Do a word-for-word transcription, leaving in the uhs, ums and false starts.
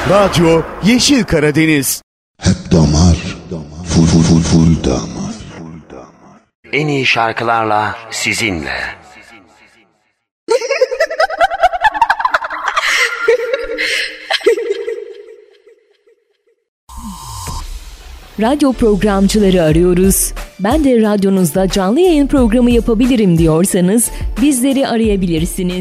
Radyo Yeşil Karadeniz. Hep damar, full full full full damar. En iyi şarkılarla sizinle. Radyo programcıları arıyoruz. Ben de radyonuzda canlı yayın programı yapabilirim diyorsanız bizleri arayabilirsiniz.